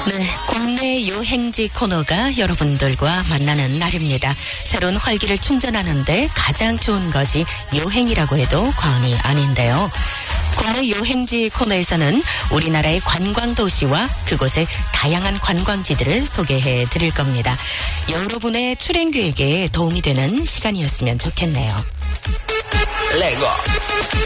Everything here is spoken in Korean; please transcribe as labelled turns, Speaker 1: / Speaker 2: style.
Speaker 1: 네, 국내 여행지 코너가 여러분들과 만나는 날입니다. 새로운 활기를 충전하는데 가장 좋은 것이 여행이라고 해도 과언이 아닌데요. 국내 여행지 코너에서는 우리나라의 관광도시와 그곳의 다양한 관광지들을 소개해 드릴 겁니다. 여러분의 출행 계획에 도움이 되는 시간이었으면 좋겠네요.
Speaker 2: 레고